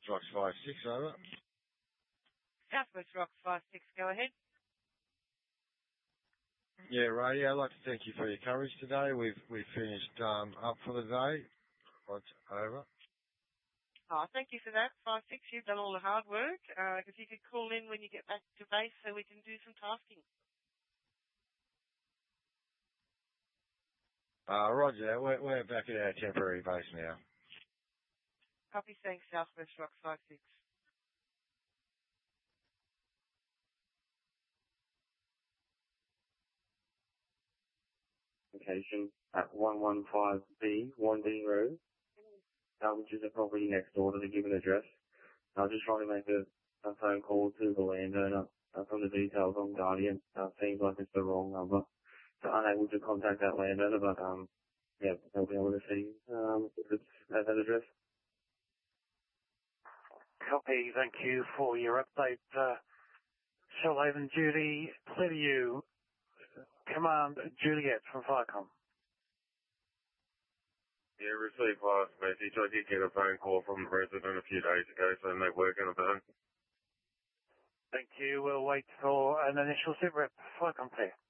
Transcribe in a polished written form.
Fox 56, over. Southwest Rock 56, go ahead. Yeah, Radio, I'd like to thank you for your coverage today. We've finished up for the day. Over. Oh, thank you for that, 56. You've done all the hard work. If you could call in when you get back to base so we can do some tasking. Roger, we're back at our temporary base now. Copy, thanks, Southwest Rock 56. Location at 115B, 1D Road, which is a property next door to the given address. I was just trying to make a phone call to the landowner from the details on Guardian. Seems like it's the wrong number. So unable to contact that landowner, but yeah, they'll be able to see if it's at that address. Copy, thank you for your update. Shoalhaven Judy, clear to you. Command Juliet from Firecom. Yeah, received last message. I did get a phone call from the resident a few days ago, so they're working on that. Thank you. We'll wait for an initial sit rep. Firecom clear.